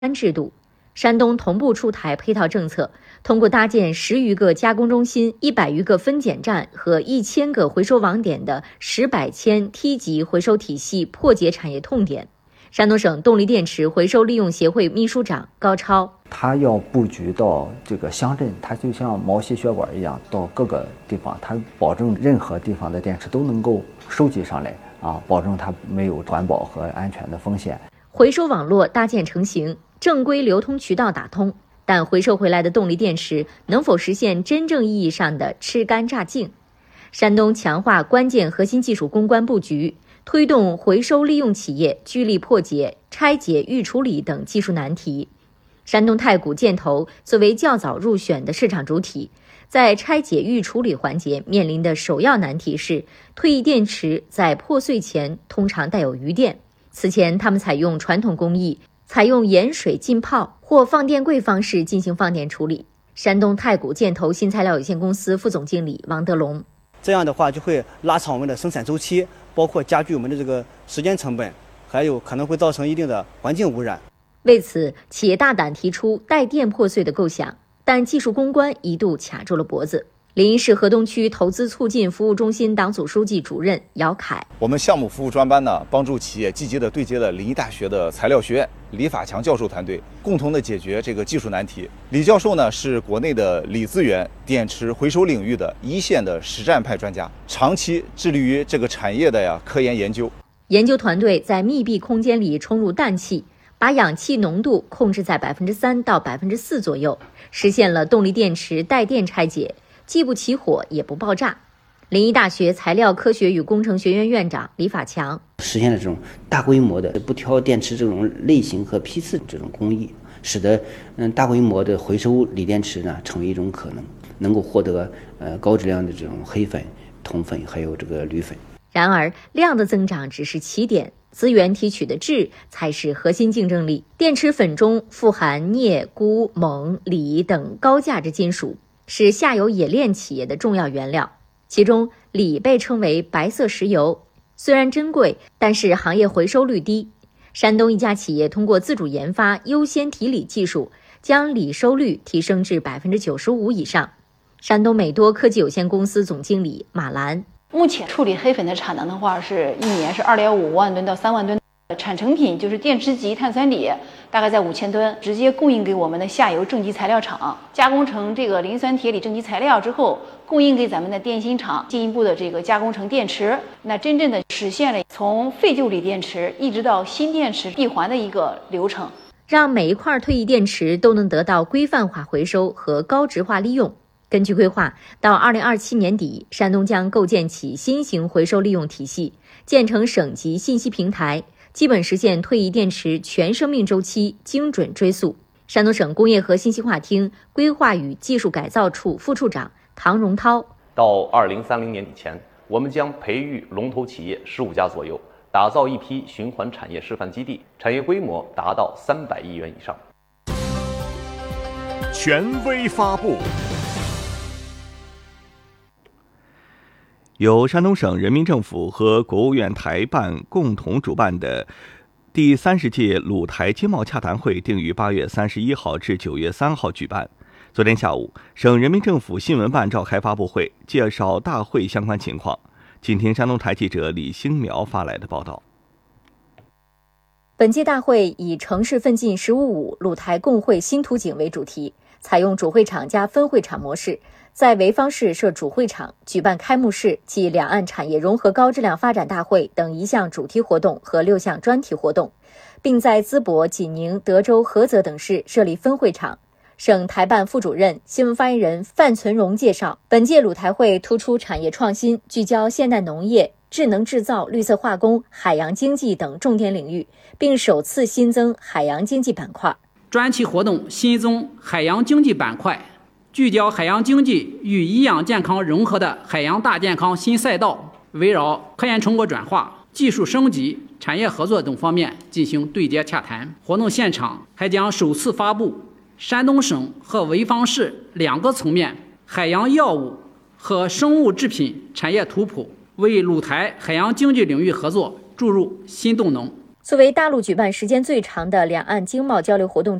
制度。山东同步出台配套政策，通过搭建10余个加工中心、100余个分拣站和1000个回收网点的10百千梯级回收体系，破解产业痛点。山东省动力电池回收利用协会秘书长高超， 他要布局到这个乡镇，他就像毛细血管一样，到各个地方，他保证任何地方的电池都能够收集上来保证它没有环保和安全的风险。 回收网络搭建成型，正规流通渠道打通，但回收回来的动力电池能否实现真正意义上的吃干榨净？山东强化关键核心技术攻关布局，推动回收利用企业聚力破解拆解预处理等技术难题。山东太谷建投作为较早入选的市场主体，在拆解预处理环节面临的首要难题是，退役电池在破碎前通常带有余电。此前他们采用传统工艺，采用盐水浸泡或放电柜方式进行放电处理。山东太谷建投新材料有限公司副总经理王德龙， 这样的话就会拉长我们的生产周期，包括加剧我们的这个时间成本，还有可能会造成一定的环境污染。 为此，企业大胆提出带电破碎的构想，但技术攻关一度卡住了脖子。临沂市河东区投资促进服务中心党组书记主任姚凯， 我们项目服务专班呢，帮助企业积极地对接了临沂大学的材料学院李法强教授团队，共同的解决这个技术难题。李教授呢，是国内的锂资源电池回收领域的一线的实战派专家，长期致力于这个产业的科研研究。 研究团队在密闭空间里充入氮气，把氧气浓度控制在3%到4%左右，实现了动力电池带电拆解，既不起火也不爆炸。临沂大学材料科学与工程学院院长李法强， 实现了这种大规模的不挑电池这种类型和批次这种工艺，使得大规模的回收锂电池呢成为一种可能，能够获得高质量的这种黑粉、铜粉还有这个铝粉。 然而量的增长只是起点，资源提取的质才是核心竞争力。电池粉中富含镍、钴、锰、锂等高价值金属，是下游冶炼企业的重要原料。其中锂被称为白色石油，虽然珍贵，但是行业回收率低。山东一家企业通过自主研发优先提锂技术，将锂收率提升至95%以上。山东美多科技有限公司总经理马兰， 目前处理黑粉的产能的话，是一年是2.5万吨到3万吨，产成品就是电池级碳酸锂，大概在5000吨，直接供应给我们的下游正极材料厂，加工成这个磷酸铁锂正极材料之后，供应给咱们的电芯厂，进一步的这个加工成电池，那真正的实现了从废旧锂电池一直到新电池闭环的一个流程， 让每一块退役电池都能得到规范化回收和高值化利用。根据规划，到2027年底，山东将构建起新型回收利用体系，建成省级信息平台，基本实现退役电池全生命周期精准追溯。山东省工业和信息化厅规划与技术改造处副处长唐荣涛， 到2030年底前，我们将培育龙头企业15家左右，打造一批循环产业示范基地，产业规模达到300亿元以上。 权威发布。 由山东省人民政府和国务院台办共同主办的第30届鲁台经贸洽谈会定于8月31号至9月3号举办。昨天下午，省人民政府新闻办召开发布会，介绍大会相关情况。请听山东台记者李兴苗发来的报道。 本届大会以城市奋进“15+5”鲁台共会新图景为主题，采用主会场加分会场模式，在潍坊市设主会场，举办开幕式暨两岸产业融合高质量发展大会等1项主题活动和6项专题活动，并在淄博、济宁、德州、菏泽等市设立分会场。省台办副主任、新闻发言人范存荣介绍，本届鲁台会突出产业创新，聚焦现代农业、智能制造、绿色化工、海洋经济等重点领域，并首次新增海洋经济板块。 专题活动新增海洋经济板块，聚焦海洋经济与营养健康融合的海洋大健康新赛道，围绕科研成果转化、技术升级、产业合作等方面进行对接洽谈。活动现场还将首次发布山东省和潍坊市2个层面海洋药物和生物制品产业图谱，为鲁台海洋经济领域合作注入新动能。 作为大陆举办时间最长的两岸经贸交流活动